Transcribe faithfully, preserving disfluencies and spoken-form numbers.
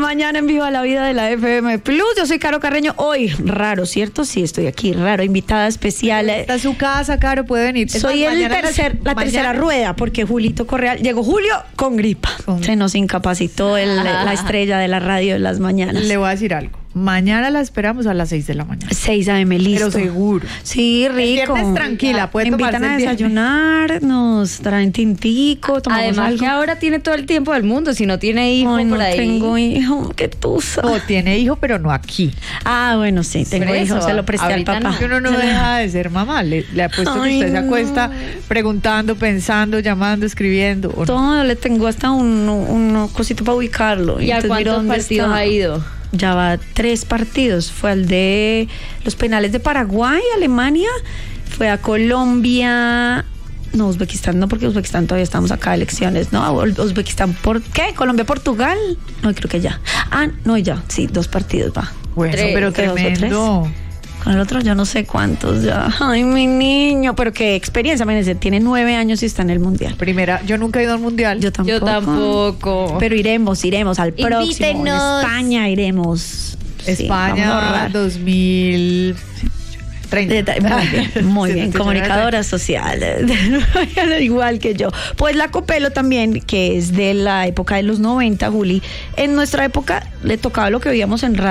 mañana en Viva la Vida de la F M Plus. Yo soy Caro Carreño. Hoy, raro, ¿cierto? Sí, estoy aquí, raro, invitada especial. Está en su casa, Caro, puede venir. Soy el tercer, la mañana. tercera rueda, porque Julito Correal, llegó Julio con gripa. Con... Se nos incapacitó el, ah. la estrella de la radio de las mañanas. Le voy a decir algo. Mañana la esperamos a las seis de la mañana. seis a eme, listo. Pero seguro. Sí, rico. El viernes tranquila, puede invitan tomarse a el desayunar, nos traen tintico, tomamos Además algo. Que ahora tiene todo el tiempo del mundo, si no tiene hijo Ay, por no ahí. tengo hijo, qué tusa. O tiene hijo, pero no aquí. Ah, bueno, sí, tengo Por eso, hijo, se lo presté al papá. no. Que uno no deja de ser mamá. Le, le apuesto Ay, que usted se no. acuesta preguntando, pensando, llamando, escribiendo. ¿o no? Todo, le tengo hasta un, un cosito para ubicarlo. ¿Y a Entonces, miro cuántos dónde partidos está. ha ido? Ya va tres partidos. Fue al de los penales de Paraguay, Alemania. Fue a Colombia. No, Uzbekistán no, porque Uzbekistán todavía estamos acá de elecciones. No, Uzbekistán, ¿por qué? Colombia, Portugal. No, creo que ya. Ah, no, ya. Sí, dos partidos va. Bueno, Tres, pero ¿qué, dos o tremendo. Con el otro yo no sé cuántos ya. Ay, mi niño, pero qué experiencia. Imagínense, tiene nueve años y está en el mundial. Primera, yo nunca he ido al mundial. Yo tampoco. Yo tampoco. Pero iremos, iremos al próximo. Invítenos. En España iremos. España Sí, dos mil treinta. muy bien, muy bien, comunicadora social, igual que yo. Pues la Copelo también, que es de la época de los noventa, Juli. En nuestra época le tocaba lo que veíamos en radio.